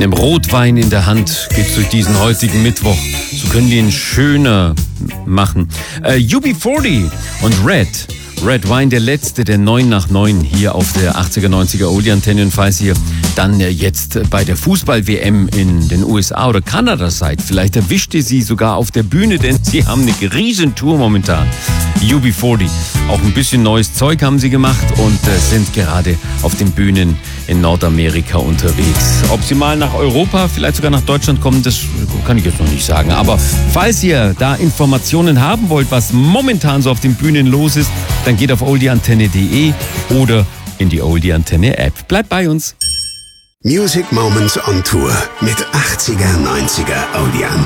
einem Rotwein in der Hand geht's durch diesen heutigen Mittwoch. So können wir ihn schöner machen. UB40 und Red Wine, der letzte, der 9 nach 9 hier auf der 80er, 90er Oldie-Antenne. Und falls ihr dann jetzt bei der Fußball-WM in den USA oder Kanada seid, vielleicht erwischt ihr sie sogar auf der Bühne, denn sie haben eine riesen Tour momentan. UB40, auch ein bisschen neues Zeug haben sie gemacht und sind gerade auf den Bühnen in Nordamerika unterwegs. Ob sie mal nach Europa, vielleicht sogar nach Deutschland kommen, das kann ich jetzt noch nicht sagen. Aber falls ihr da Informationen haben wollt, was momentan so auf den Bühnen los ist, dann geht auf oldieantenne.de oder in die Oldie Antenne App. Bleibt bei uns. Music Moments on Tour mit 80er, 90er Oldie Antenne.